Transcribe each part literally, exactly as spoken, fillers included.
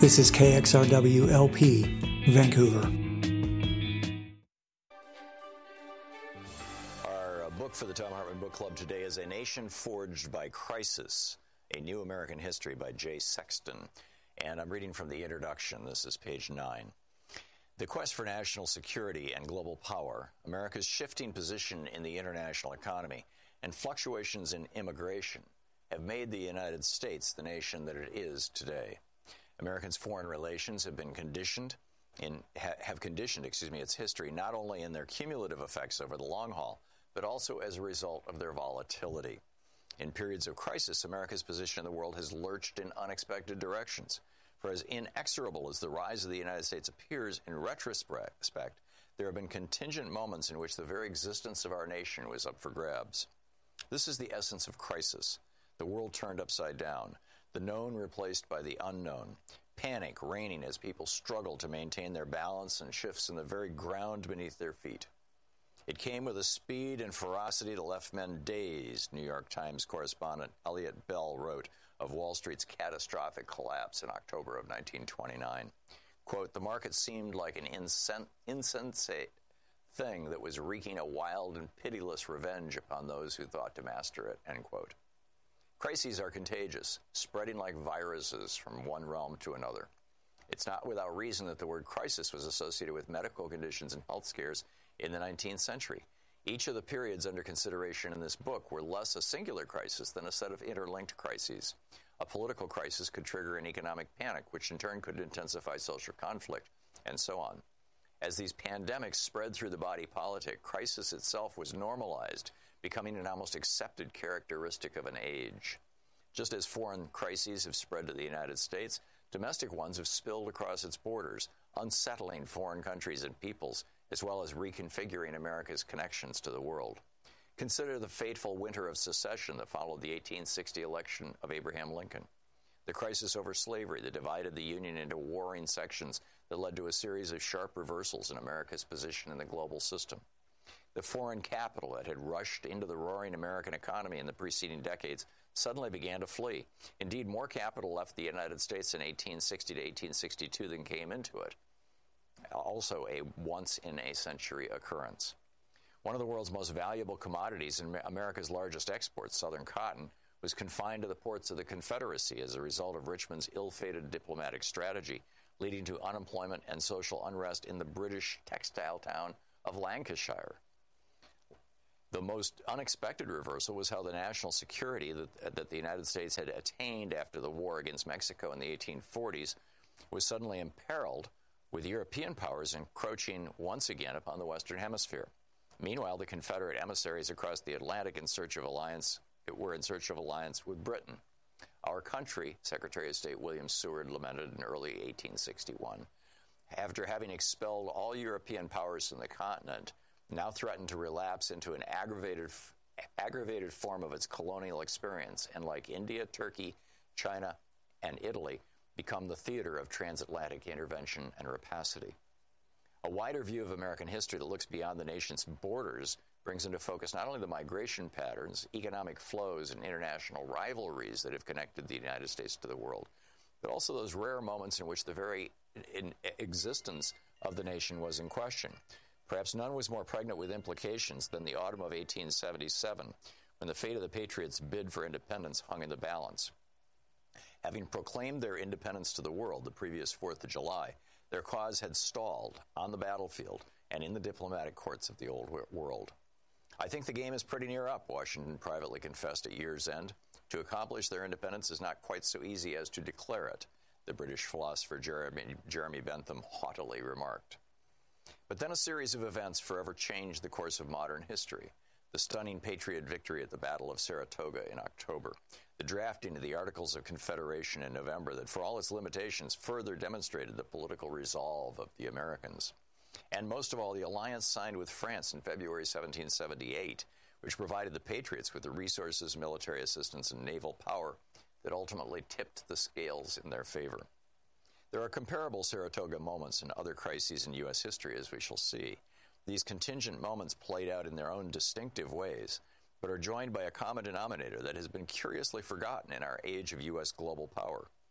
This is K X R W L P, Vancouver. Our uh, book for the Thom Hartmann Book Club today is A Nation Forged by Crisis, A New American History by Jay Sexton. And I'm reading from the introduction. This is page nine. The quest for national security and global power, America's shifting position in the international economy, and fluctuations in immigration have made the United States the nation that it is today. Americans' foreign relations have been conditioned in ha, have conditioned, excuse me, its history not only in their cumulative effects over the long haul, but also as a result of their volatility. In periods of crisis, America's position in the world has lurched in unexpected directions. For as inexorable as the rise of the United States appears in retrospect, there have been contingent moments in which the very existence of our nation was up for grabs. This is the essence of crisis. The world turned upside down, the known replaced by the unknown, panic reigning as people struggle to maintain their balance and shifts in the very ground beneath their feet. It came with a speed and ferocity that left men dazed, New York Times correspondent Elliot Bell wrote of Wall Street's catastrophic collapse in October of nineteen twenty-nine. Quote, the market seemed like an insen- insensate thing that was wreaking a wild and pitiless revenge upon those who thought to master it, end quote. Crises are contagious, spreading like viruses from one realm to another. It's not without reason that the word crisis was associated with medical conditions and health scares in the nineteenth century. Each of the periods under consideration in this book were less a singular crisis than a set of interlinked crises. A political crisis could trigger an economic panic, which in turn could intensify social conflict, and so on. As these pandemics spread through the body politic, crisis itself was normalized, becoming an almost accepted characteristic of an age. Just as foreign crises have spread to the United States, domestic ones have spilled across its borders, unsettling foreign countries and peoples, as well as reconfiguring America's connections to the world. Consider the fateful winter of secession that followed the eighteen sixty election of Abraham Lincoln. The crisis over slavery that divided the Union into warring sections that led to a series of sharp reversals in America's position in the global system. The foreign capital that had rushed into the roaring American economy in the preceding decades suddenly began to flee. Indeed, more capital left the United States in eighteen sixty to eighteen sixty-two than came into it. Also a once-in-a-century occurrence. One of the world's most valuable commodities and America's largest exports, southern cotton, was confined to the ports of the Confederacy as a result of Richmond's ill-fated diplomatic strategy, leading to unemployment and social unrest in the British textile town of Lancashire. The most unexpected reversal was how the national security that, that the United States had attained after the war against Mexico in the eighteen forties was suddenly imperiled, with European powers encroaching once again upon the Western Hemisphere. Meanwhile, the Confederate emissaries across the Atlantic in search of alliance were in search of alliance with Britain. Our country, Secretary of State William Seward lamented in early eighteen sixty-one, after having expelled all European powers from the continent, now threatened to relapse into an aggravated, aggravated form of its colonial experience, and like India, Turkey, China, and Italy, become the theater of transatlantic intervention and rapacity. A wider view of American history that looks beyond the nation's borders brings into focus not only the migration patterns, economic flows, and international rivalries that have connected the United States to the world, but also those rare moments in which the very in existence of the nation was in question. Perhaps none was more pregnant with implications than the autumn of eighteen seventy-seven, when the fate of the Patriots' bid for independence hung in the balance. Having proclaimed their independence to the world the previous fourth of July, their cause had stalled on the battlefield and in the diplomatic courts of the old world. I think the game is pretty near up, Washington privately confessed at year's end. To accomplish their independence is not quite so easy as to declare it, the British philosopher Jeremy, Jeremy Bentham haughtily remarked. But then a series of events forever changed the course of modern history. The stunning Patriot victory at the Battle of Saratoga in October, the drafting of the Articles of Confederation in November that, for all its limitations, further demonstrated the political resolve of the Americans. And most of all, the alliance signed with France in February seventeen seventy-eight, which provided the Patriots with the resources, military assistance, and naval power that ultimately tipped the scales in their favor. There are comparable Saratoga moments in other crises in U S history, as we shall see. These contingent moments played out in their own distinctive ways, but are joined by a common denominator that has been curiously forgotten in our age of U S global power: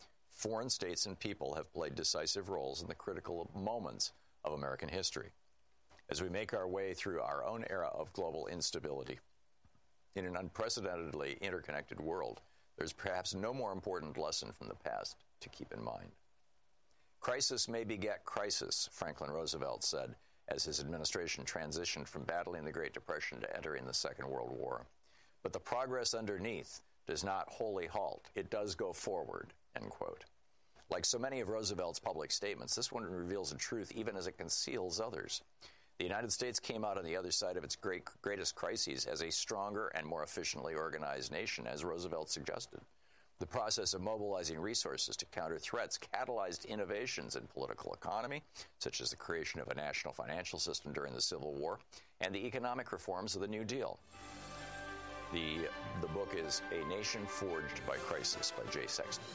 foreign states and people have played decisive roles in the critical moments of American history. As we make our way through our own era of global instability, in an unprecedentedly interconnected world, there's perhaps no more important lesson from the past to keep in mind. Crisis may beget crisis, Franklin Roosevelt said, as his administration transitioned from battling the Great Depression to entering the Second World War. But the progress underneath does not wholly halt. It does go forward, end quote. Like so many of Roosevelt's public statements, this one reveals a truth even as it conceals others. The United States came out on the other side of its great, greatest crises as a stronger and more efficiently organized nation, as Roosevelt suggested. The process of mobilizing resources to counter threats catalyzed innovations in political economy, such as the creation of a national financial system during the Civil War, and the economic reforms of the New Deal. The, the book is A Nation Forged by Crisis by Jay Sexton.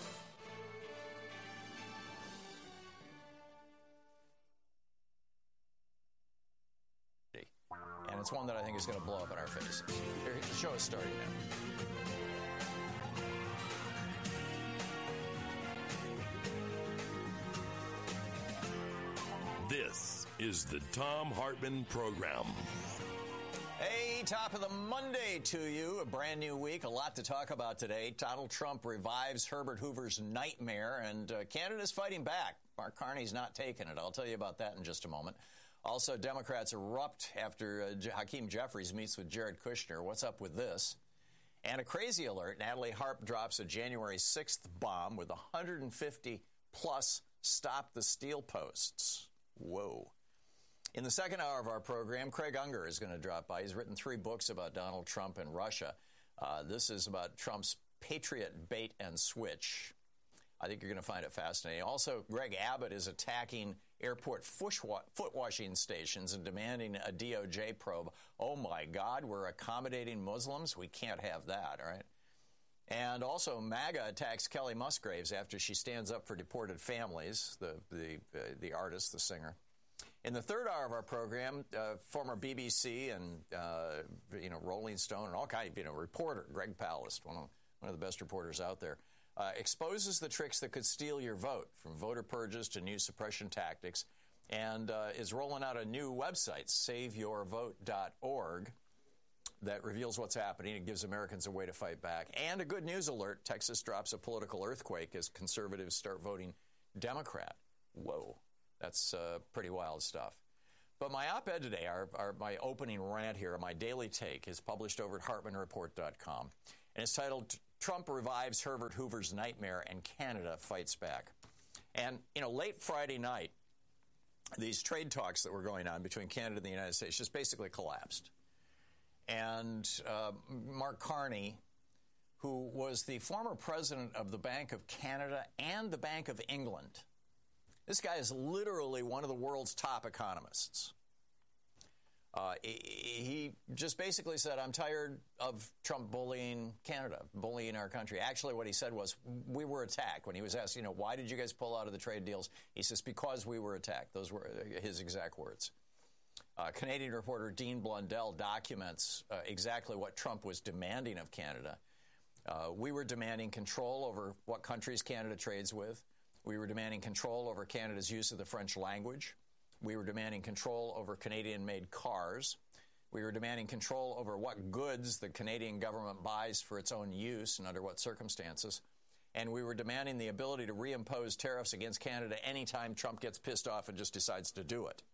And it's one that I think is going to blow up in our faces. Here, the show is starting now. This is the Thom Hartmann Program. Hey, top of the Monday to you. A brand new week. A lot to talk about today. Donald Trump revives Herbert Hoover's nightmare, and uh, Canada's fighting back. Mark Carney's not taking it. I'll tell you about that in just a moment. Also, Democrats erupt after uh, Hakeem Jeffries meets with Jared Kushner. What's up with this? And a crazy alert. Natalie Harp drops a January sixth bomb with one hundred fifty plus Stop the Steal posts. Whoa. In the second hour of our program, Craig Unger is going to drop by. He's written three books about Donald Trump and Russia. Uh, this is about Trump's Patriot bait and switch. I think you're going to find it fascinating. Also, Greg Abbott is attacking airport foot washing stations and demanding a D O J probe. Oh, my God, we're accommodating Muslims? We can't have that, all right? And also, MAGA attacks Kelly Musgraves after she stands up for deported families, the the uh, the artist, the singer. In the third hour of our program, uh, former B B C and uh, you know Rolling Stone and all kind of you know reporter Greg Palast, one of one of the best reporters out there, uh, exposes the tricks that could steal your vote, from voter purges to new suppression tactics, and uh, is rolling out a new website, save your vote dot org. That reveals what's happening. It gives Americans a way to fight back. And a good news alert, Texas drops a political earthquake as conservatives start voting Democrat. Whoa, that's uh, pretty wild stuff. But my op-ed today, our, our, my opening rant here, my daily take, is published over at Hartmann Report dot com. And it's titled, Trump Revives Herbert Hoover's Nightmare and Canada Fights Back. And, you know, late Friday night, these trade talks that were going on between Canada and the United States just basically collapsed. And uh, Mark Carney, who was the former president of the Bank of Canada and the Bank of England. This guy is literally one of the world's top economists. Uh, he, he just basically said, I'm tired of Trump bullying Canada, bullying our country. Actually, what he said was, we were attacked. When he was asked, you know, why did you guys pull out of the trade deals? He says, because we were attacked. Those were his exact words. Uh, Canadian reporter Dean Blundell documents uh, exactly what Trump was demanding of Canada. Uh, we were demanding control over what countries Canada trades with. We were demanding control over Canada's use of the French language. We were demanding control over Canadian-made cars. We were demanding control over what goods the Canadian government buys for its own use and under what circumstances. And we were demanding the ability to reimpose tariffs against Canada anytime Trump gets pissed off and just decides to do it.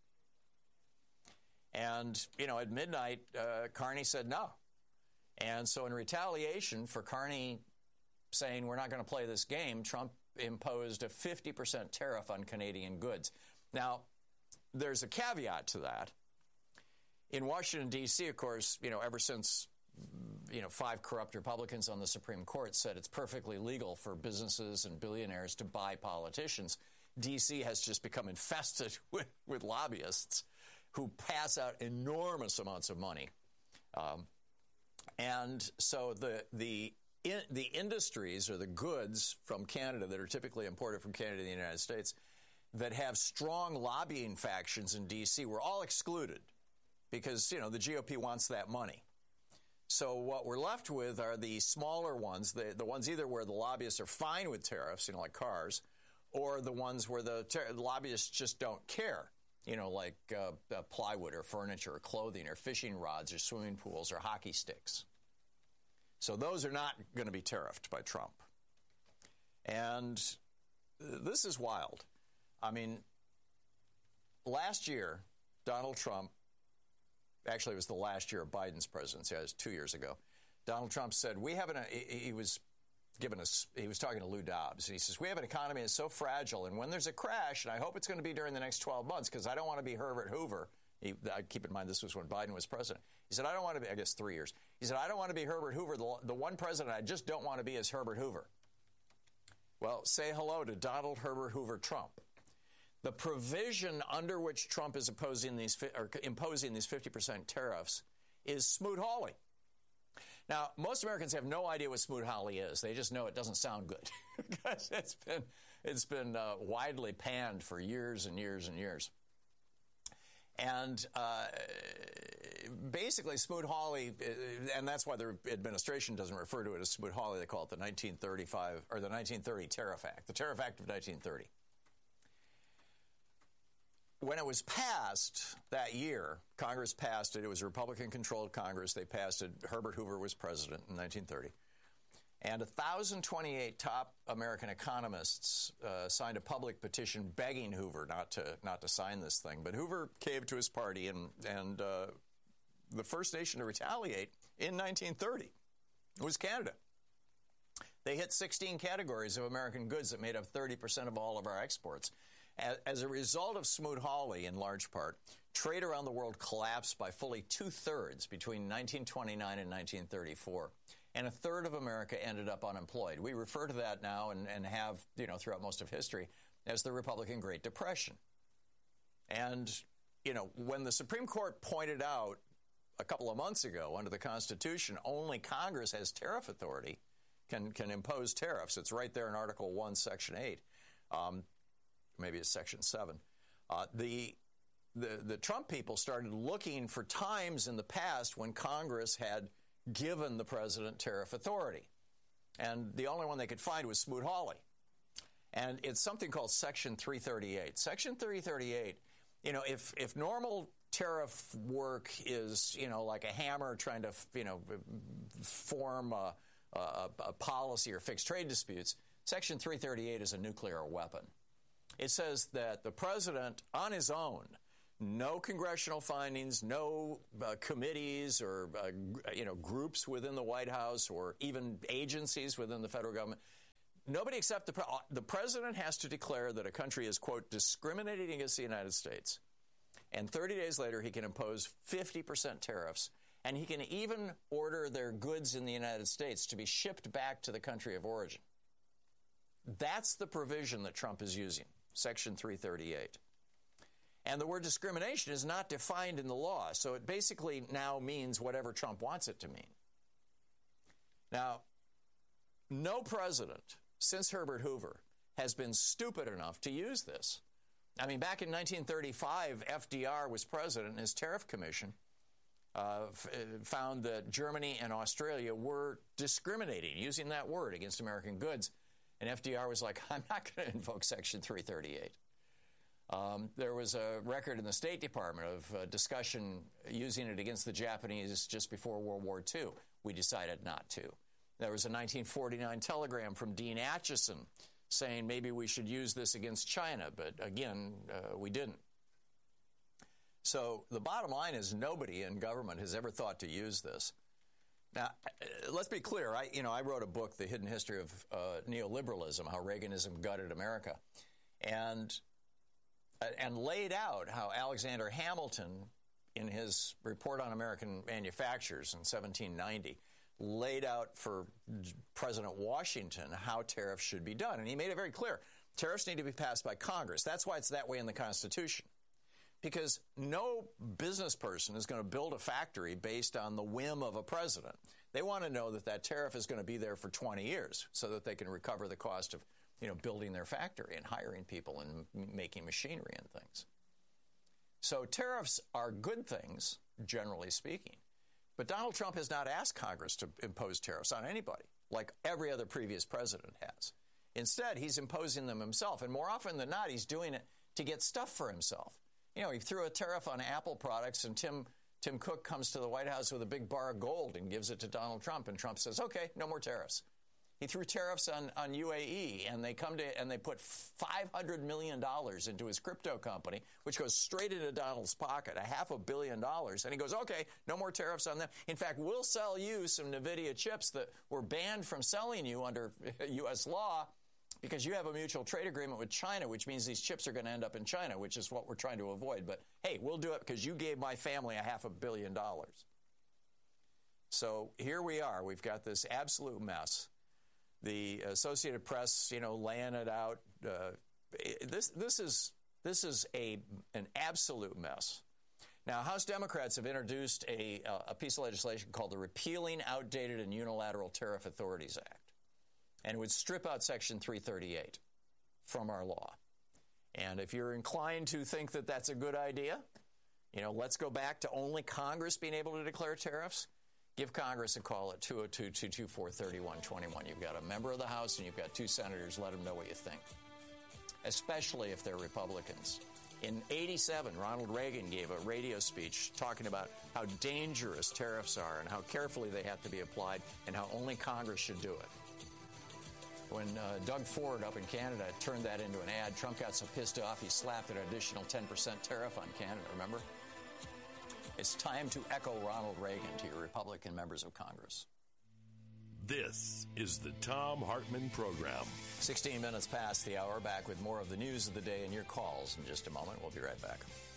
And, you know, at midnight, uh, Carney said no. And so in retaliation for Carney saying we're not going to play this game, Trump imposed a fifty percent tariff on Canadian goods. Now, there's a caveat to that. In Washington, D C, of course, you know, ever since, you know, five corrupt Republicans on the Supreme Court said it's perfectly legal for businesses and billionaires to buy politicians, D C has just become infested with, with lobbyists who pass out enormous amounts of money. Um, and so the the in, the industries or the goods from Canada that are typically imported from Canada to the United States that have strong lobbying factions in D C were all excluded because, you know, the G O P wants that money. So what we're left with are the smaller ones, the, the ones either where the lobbyists are fine with tariffs, you know, like cars, or the ones where the, ter- the lobbyists just don't care, you know, like uh, uh, plywood or furniture or clothing or fishing rods or swimming pools or hockey sticks. So those are not going to be tariffed by Trump. And this is wild. I mean, last year, Donald Trump, actually it was the last year of Biden's presidency, it was two years ago, Donald Trump said, we have an, he was given a, he was talking to Lou Dobbs, and he says, we have an economy that's so fragile, and when there's a crash, and I hope it's going to be during the next twelve months, because I don't want to be Herbert Hoover. He, I keep in mind this was when Biden was president. He said, I don't want to be, I guess three years. He said, I don't want to be Herbert Hoover. The, the one president I just don't want to be is Herbert Hoover. Well, say hello to Donald Herbert Hoover Trump. The provision under which Trump is opposing these, or imposing these fifty percent tariffs is Smoot-Hawley. Now, most Americans have no idea what Smoot-Hawley is. They just know it doesn't sound good because it's been, it's been uh, widely panned for years and years and years. And uh, basically, Smoot-Hawley, and that's why the administration doesn't refer to it as Smoot-Hawley. They call it the nineteen thirty-five or the nineteen thirty Tariff Act, the Tariff Act of nineteen thirty. When it was passed that year, Congress passed it. It was a Republican-controlled Congress. They passed it. Herbert Hoover was president in nineteen thirty. And one thousand twenty-eight top American economists uh, signed a public petition begging Hoover not to not to sign this thing. But Hoover caved to his party, and, and uh, the first nation to retaliate in nineteen thirty was Canada. They hit sixteen categories of American goods that made up thirty percent of all of our exports. As, as a result of Smoot-Hawley, in large part, trade around the world collapsed by fully two-thirds between nineteen twenty-nine and nineteen thirty-four. And a third of America ended up unemployed. We refer to that now and, and have, you know, throughout most of history as the Republican Great Depression. And, you know, when the Supreme Court pointed out a couple of months ago under the Constitution, only Congress has tariff authority, can, can impose tariffs. It's right there in Article one, Section eight. Um, maybe it's Section seven. Uh, the, the, the Trump people started looking for times in the past when Congress had given the president tariff authority. And the only one they could find was Smoot-Hawley. And it's something called Section three thirty-eight. Section three thirty-eight, you know, if, if normal tariff work is, you know, like a hammer trying to, you know, form a, a, a policy or fix trade disputes, Section three thirty-eight is a nuclear weapon. It says that the president, on his own, no congressional findings, no uh, committees or, uh, you know, groups within the White House or even agencies within the federal government, nobody except the, pre- the president has to declare that a country is, quote, discriminating against the United States. And thirty days later, he can impose fifty percent tariffs. And he can even order their goods in the United States to be shipped back to the country of origin. That's the provision that Trump is using, Section three thirty-eight. And the word discrimination is not defined in the law, so it basically now means whatever Trump wants it to mean. Now, no president since Herbert Hoover has been stupid enough to use this. I mean, back in nineteen thirty-five, F D R was president, and his tariff commission uh, f- found that Germany and Australia were discriminating, using that word, against American goods. And F D R was like, I'm not going to invoke Section three thirty-eight. Um, there was a record in the State Department of uh, discussion using it against the Japanese just before World War Two. We decided not to. There was a nineteen forty-nine telegram from Dean Acheson saying maybe we should use this against China, but again, uh, we didn't. So the bottom line is nobody in government has ever thought to use this. Now, let's be clear. I, you know, I wrote a book, The Hidden History of uh, Neoliberalism, How Reaganism Gutted America, and and laid out how Alexander Hamilton, in his Report on American Manufactures in seventeen ninety, laid out for President Washington how tariffs should be done. And he made it very clear. Tariffs need to be passed by Congress. That's why it's that way in the Constitution. Because no business person is going to build a factory based on the whim of a president. They want to know that that tariff is going to be there for twenty years so that they can recover the cost of, you know, building their factory and hiring people and m- making machinery and things. So tariffs are good things, generally speaking. But Donald Trump has not asked Congress to impose tariffs on anybody, like every other previous president has. Instead, he's imposing them himself. And more often than not, he's doing it to get stuff for himself. You know, he threw a tariff on Apple products, and Tim Tim Cook comes to the White House with a big bar of gold and gives it to Donald Trump. And Trump says, okay, no more tariffs. He threw tariffs on, on U A E, and they come to and they put five hundred million dollars into his crypto company, which goes straight into Donald's pocket, a half a billion dollars. And he goes, okay, no more tariffs on them. In fact, we'll sell you some NVIDIA chips that were banned from selling you under U S law because you have a mutual trade agreement with China, which means these chips are going to end up in China, which is what we're trying to avoid. But, hey, we'll do it because you gave my family a half a billion dollars. So here we are. We've got this absolute mess. The Associated Press, you know, laying it out. Uh, this this is this is a an absolute mess. Now, House Democrats have introduced a a piece of legislation called the Repealing Outdated and Unilateral Tariff Authorities Act, and it would strip out Section three thirty-eight from our law. And if you're inclined to think that that's a good idea, you know, let's go back to only Congress being able to declare tariffs. Give Congress a call at two oh two, two two four, three one two one. You've got a member of the House and you've got two senators. Let them know what you think, especially if they're Republicans. In eighty-seven, Ronald Reagan gave a radio speech talking about how dangerous tariffs are and how carefully they have to be applied and how only Congress should do it. When uh, Doug Ford up in Canada turned that into an ad, Trump got so pissed off he slapped an additional ten percent tariff on Canada, remember? It's time to echo Ronald Reagan to your Republican members of Congress. This is the Thom Hartmann Program. sixteen minutes past the hour, back with more of the news of the day and your calls in just a moment. We'll be right back.